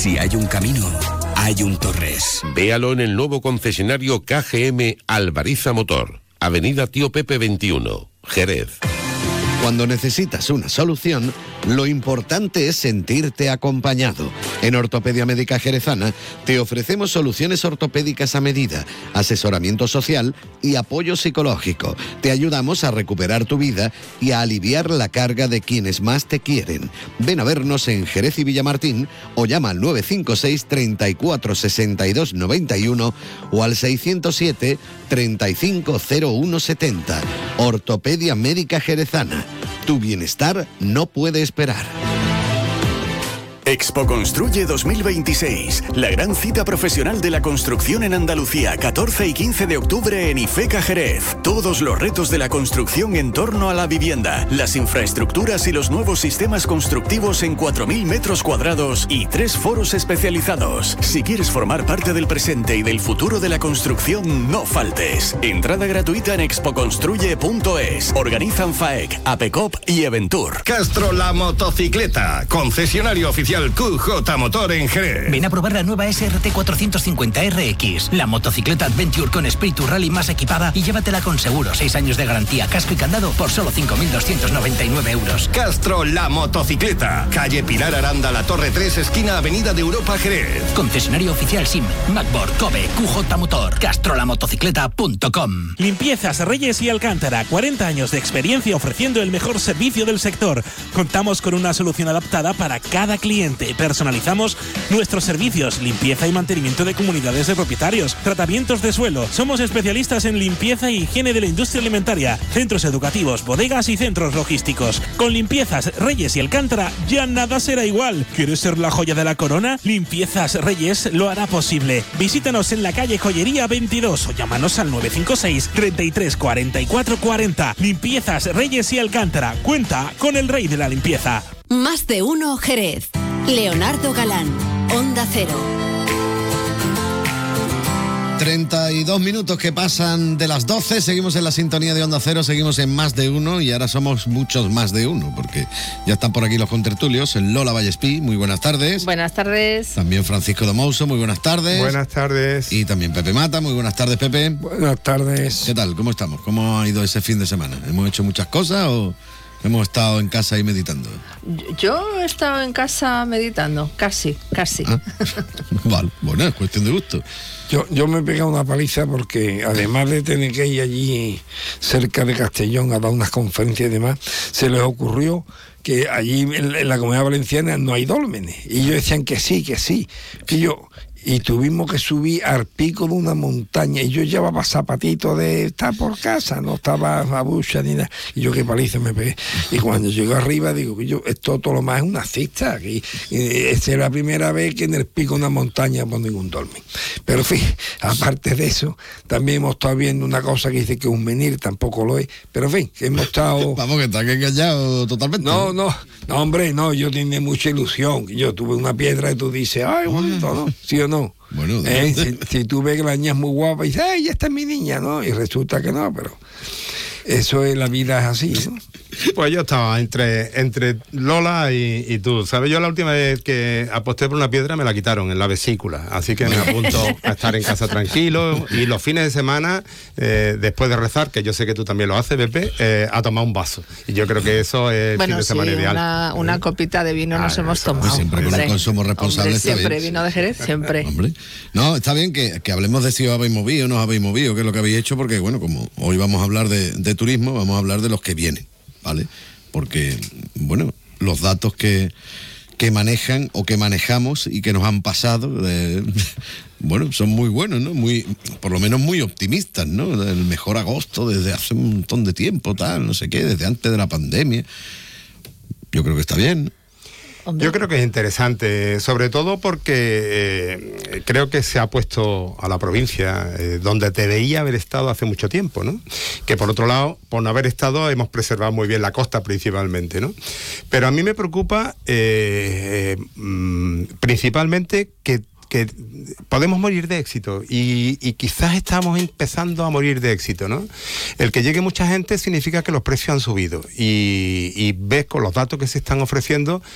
Si hay un camino, hay un Torres. Véalo en el nuevo concesionario KGM Alvariza Motor, Avenida Tío Pepe 21, Jerez. Cuando necesitas una solución, lo importante es sentirte acompañado. En Ortopedia Médica Jerezana te ofrecemos soluciones ortopédicas a medida, asesoramiento social y apoyo psicológico. Te ayudamos a recuperar tu vida y a aliviar la carga de quienes más te quieren. Ven a vernos en Jerez y Villamartín o llama al 956 34 62 91 o al 607 35 01 70. Ortopedia Médica Jerezana. Tu bienestar no puede esperar. Expo Construye 2026, la gran cita profesional de la construcción en Andalucía, 14 y 15 de octubre en IFECA Jerez. Todos los retos de la construcción en torno a la vivienda, las infraestructuras y los nuevos sistemas constructivos en 4.000 metros cuadrados y 3 foros especializados. Si quieres formar parte del presente y del futuro de la construcción, no faltes. Entrada gratuita en expoconstruye.es. Organizan FAEC, APECOP y Eventur. Castro La Motocicleta, concesionario oficial QJ Motor en Jerez. Ven a probar la nueva SRT 450 RX, la motocicleta Adventure con Spiritu Rally más equipada y llévatela con seguro, 6 años de garantía, casco y candado por solo 5.299 euros. Castro La Motocicleta, calle Pilar Aranda, La Torre 3, esquina Avenida de Europa, Jerez. Concesionario oficial SIM, Macbor, Kobe, QJ Motor, castrolamotocicleta.com. Limpiezas Reyes y Alcántara, 40 años de experiencia ofreciendo el mejor servicio del sector. Contamos con una solución adaptada para cada cliente. Personalizamos nuestros servicios, limpieza y mantenimiento de comunidades de propietarios, tratamientos de suelo. Somos especialistas en limpieza y higiene de la industria alimentaria, centros educativos, bodegas y centros logísticos. Con Limpiezas Reyes y Alcántara ya nada será igual. ¿Quieres ser la joya de la corona? Limpiezas Reyes lo hará posible. Visítanos en la calle Joyería 22 o llámanos al 956 33 44 40. Limpiezas Reyes y Alcántara. Cuenta con el rey de la limpieza. Más de uno Jerez. Leonardo Galán, Onda Cero. 32 minutos que pasan de las 12, seguimos en la sintonía de Onda Cero, seguimos en Más de Uno y ahora somos muchos más de uno, porque ya están por aquí los contertulios. Lola Vallespí, muy buenas tardes. Buenas tardes. También Francisco de Mouso, muy buenas tardes. Buenas tardes. Y también Pepe Mata, muy buenas tardes, Pepe. Buenas tardes. ¿Qué tal? ¿Cómo estamos? ¿Cómo ha ido ese fin de semana? ¿Hemos hecho muchas cosas o hemos estado en casa y meditando? Yo he estado en casa meditando, casi. Ah, vale, bueno, es cuestión de gusto. Yo me he pegado una paliza porque además de tener que ir allí cerca de Castellón a dar unas conferencias y demás, se les ocurrió que allí en la Comunidad Valenciana no hay dólmenes. Y ellos decían que sí. Y tuvimos que subir al pico de una montaña y yo llevaba zapatitos de estar por casa, no estaba a bucha ni nada, y yo qué paliza me pegué. Y cuando llego arriba digo, esto todo lo más es una cista aquí. Esta es la primera vez que en el pico de una montaña pongo ningún dolmen. Pero en fin, aparte de eso, también hemos estado viendo una cosa que dice que un menir tampoco lo es, pero en fin, que hemos estado... Vamos, que están engañados totalmente. No, hombre, yo tenía mucha ilusión. Yo tuve una piedra y tú dices, ay, bonito, ¿no? ¿Sí o no? Bueno, si tú ves que la niña es muy guapa y dices, ay, esta es mi niña, ¿no? Y resulta que no, pero eso es, la vida es así, ¿no? Pues yo estaba entre Lola y tú, ¿sabes? Yo la última vez que aposté por una piedra me la quitaron en la vesícula, así que me apunto a estar en casa tranquilo y los fines de semana, después de rezar, que yo sé que tú también lo haces, Pepe, a tomar un vaso. Y yo creo que eso es el fin de semana ideal. Una copita de vino nos hemos tomado. Siempre con un consumo responsable. Hombre, siempre vino de Jerez, siempre. Hombre. No, está bien que hablemos de si os habéis movido o no os habéis movido, qué es lo que habéis hecho, porque bueno, como hoy vamos a hablar de turismo, vamos a hablar de los que vienen, ¿vale? Porque, bueno, los datos que manejan o que manejamos y que nos han pasado, bueno, son muy buenos, ¿no? Por lo menos muy optimistas, ¿no? El mejor agosto desde hace un montón de tiempo, tal, no sé qué, desde antes de la pandemia. Yo creo que está bien. Yo creo que es interesante, sobre todo porque creo que se ha puesto a la provincia donde debería haber estado hace mucho tiempo, ¿no? Que por otro lado, por no haber estado, hemos preservado muy bien la costa principalmente, ¿no? Pero a mí me preocupa principalmente que podemos morir de éxito y quizás estamos empezando a morir de éxito, ¿no? El que llegue mucha gente significa que los precios han subido y ves con los datos que se están ofreciendo